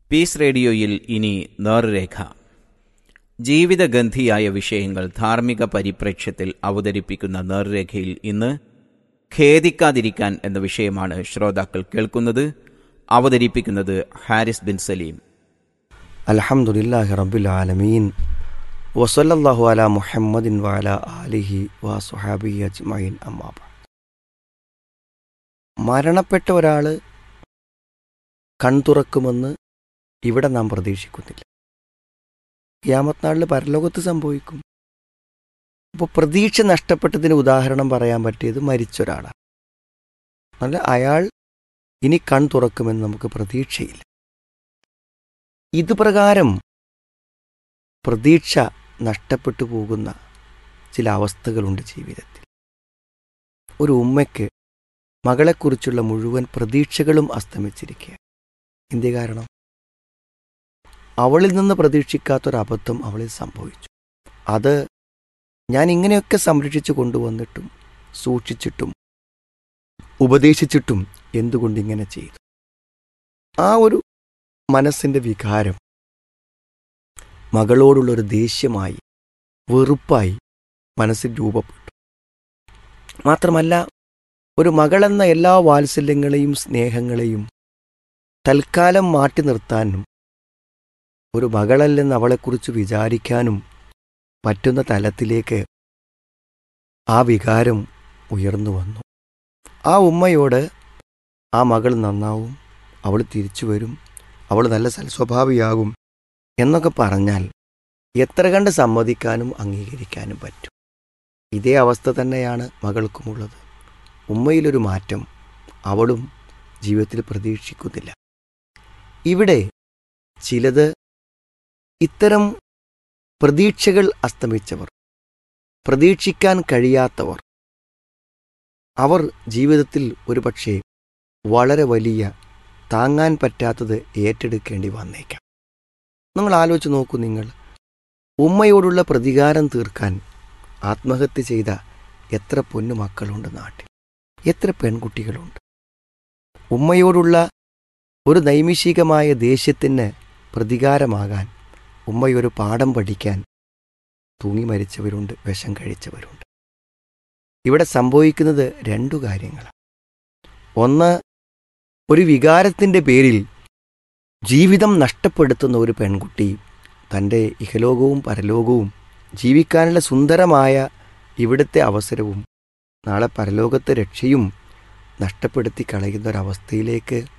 Piece റേഡിയോയിൽ ഇനി നേർരേഖ. ജീവിതഗന്ധിയായ വിഷയങ്ങൾ ധാർമ്മിക പരിപ്രേക്ഷ്യത്തിൽ അവതരിപ്പിക്കുന്ന നേർരേഖയിൽ ഇന്ന് ഖേദിക്കാതിരിക്കാൻ എന്ന വിഷയമാണ് ശ്രോതാക്കൾ കേൾക്കുന്നത്. അവതരിപ്പിക്കുന്നത് ഹാരിസ് ബിൻ സലീം. അൽഹംദുലില്ലാഹി റബ്ബിൽ ആലമീൻ വസല്ലല്ലാഹു അലാ മുഹമ്മദിൻ വഅലാ ആലിഹി വസ്വഹാബിഹി അജ്മഈൻ. അമ്മാ ബഅദ്. മരണപ്പെട്ട ഒരാൾ കൺതുറക്കുമെന്ന് ഇവിടെ നാം പ്രതീക്ഷിക്കുന്നില്ല. ഖിയാമത്ത് നാളിൽ പരലോകത്ത് സംഭവിക്കും. അപ്പോൾ പ്രതീക്ഷ നഷ്ടപ്പെട്ടതിന് ഉദാഹരണം പറയാൻ പറ്റിയത് മരിച്ചൊരാളാണ്. അല്ല, അയാൾ ഇനി കൺ തുറക്കുമെന്ന് നമുക്ക് പ്രതീക്ഷയില്ല. ഇതുപ്രകാരം പ്രതീക്ഷ നഷ്ടപ്പെട്ടു പോകുന്ന ചില അവസ്ഥകളുണ്ട് ജീവിതത്തിൽ. ഒരു ഉമ്മയ്ക്ക് മകളെക്കുറിച്ചുള്ള മുഴുവൻ പ്രതീക്ഷകളും അസ്തമിച്ചിരിക്കുക. എന്തേ കാരണം? അവളിൽ നിന്ന് പ്രതീക്ഷിക്കാത്തൊരബദ്ധം അവളിൽ സംഭവിച്ചു. അത് ഞാൻ ഇങ്ങനെയൊക്കെ സംരക്ഷിച്ചു കൊണ്ടുവന്നിട്ടും സൂക്ഷിച്ചിട്ടും ഉപദേശിച്ചിട്ടും എന്തുകൊണ്ടിങ്ങനെ ചെയ്തു? ആ ഒരു മനസ്സിൻ്റെ വികാരം മകളോടുള്ളൊരു ദേഷ്യമായി, വെറുപ്പായി മനസ്സിൽ രൂപപ്പെട്ടു. മാത്രമല്ല, ഒരു മകളെന്ന എല്ലാ വാത്സല്യങ്ങളെയും സ്നേഹങ്ങളെയും തൽക്കാലം മാറ്റി നിർത്താനും ഒരു മകളല്ലെന്ന് അവളെക്കുറിച്ച് വിചാരിക്കാനും പറ്റുന്ന തലത്തിലേക്ക് ആ വികാരം ഉയർന്നു വന്നു. ആ ഉമ്മയോട് ആ മകൾ നന്നാവും, അവൾ തിരിച്ചു വരും, അവൾ നല്ല സൽസ്വഭാവിയാകും എന്നൊക്കെ പറഞ്ഞാൽ എത്ര കണ്ട് സമ്മതിക്കാനും അംഗീകരിക്കാനും പറ്റും. ഇതേ അവസ്ഥ തന്നെയാണ് മകൾക്കുമുള്ളത്. ഉമ്മയിലൊരു മാറ്റം അവളും ജീവിതത്തിൽ പ്രതീക്ഷിക്കുന്നില്ല. ഇവിടെ ചിലത് ഇത്തരം പ്രതീക്ഷകൾ അസ്തമിച്ചവർ, പ്രതീക്ഷിക്കാൻ കഴിയാത്തവർ, അവർ ജീവിതത്തിൽ ഒരുപക്ഷെ വളരെ വലിയ താങ്ങാൻ പറ്റാത്തത് ഏറ്റെടുക്കേണ്ടി വന്നേക്കാം. നിങ്ങൾ ആലോചിച്ച് നോക്കൂ. നിങ്ങൾ ഉമ്മയോടുള്ള പ്രതികാരം തീർക്കാൻ ആത്മഹത്യ ചെയ്ത എത്ര പൊന്നുമക്കളുണ്ട് നാട്ടിൽ, എത്ര പെൺകുട്ടികളുണ്ട്. ഉമ്മയോടുള്ള ഒരു നൈമിഷികമായ ദേഷ്യത്തിന് പ്രതികാരമാകാൻ, ഉമ്മയൊരു പാഠം പഠിക്കാൻ തൂങ്ങി മരിച്ചവരുണ്ട്, വിഷം കഴിച്ചവരുണ്ട്. ഇവിടെ സംഭവിക്കുന്നത് രണ്ടു കാര്യങ്ങളാണ്. ഒന്ന്, ഒരു വികാരത്തിൻ്റെ പേരിൽ ജീവിതം നഷ്ടപ്പെടുത്തുന്ന ഒരു പെൺകുട്ടി തൻ്റെ ഇഹലോകവും പരലോകവും ജീവിക്കാനുള്ള സുന്ദരമായ ഇവിടുത്തെ അവസരവും നാളെ പരലോകത്തെ രക്ഷയും നഷ്ടപ്പെടുത്തി കളയുന്നൊരവസ്ഥയിലേക്ക്